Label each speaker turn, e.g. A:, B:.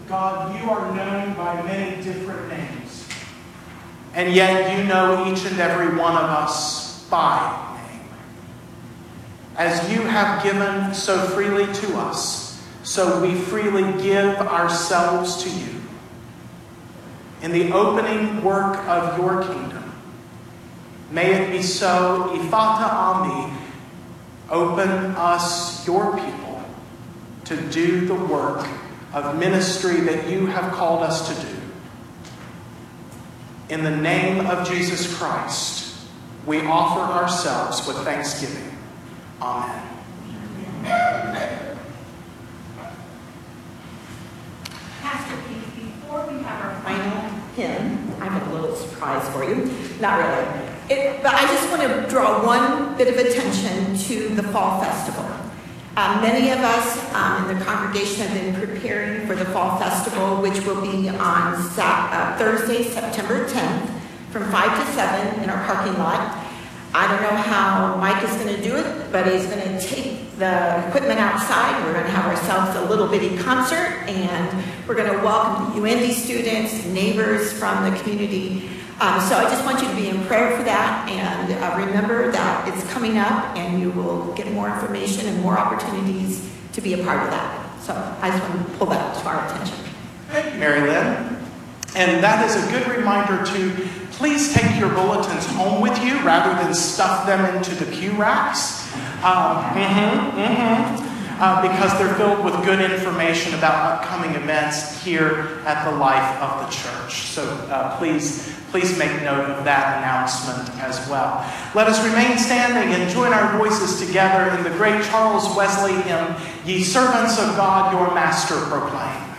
A: God, you are known by many different names. And yet you know each and every one of us by name. As you have given so freely to us, so we freely give ourselves to you. In the opening work of your kingdom, may it be so, Ephata Ami, open us, your people, to do the work of ministry that you have called us to do. In the name of Jesus Christ, we offer ourselves with thanksgiving. Amen.
B: Pastor Keith, before we have our final hymn, I have a little surprise for you. Not really. But I just want to draw one bit of attention to the Fall Festival. Many of us in the congregation have been preparing for the Fall Festival, which will be on Thursday, September 10th, from 5 to 7 in our parking lot. I don't know how Mike is going to do it, but he's going to take the equipment outside. We're going to have ourselves a little bitty concert, and we're going to welcome the UIndy students, neighbors from the community. So I just want you to be in prayer for that, and remember that it's coming up, and you will get more information and more opportunities to be a part of that. So I just want to pull that to our attention.
A: Thank you, Mary Lynn. And that is a good reminder to please take your bulletins home with you rather than stuff them into the pew racks. Because they're filled with good information about upcoming events here at the Life of the Church. So please make note of that announcement as well. Let us remain standing and join our voices together in the great Charles Wesley hymn, Ye Servants of God, Your Master Proclaim.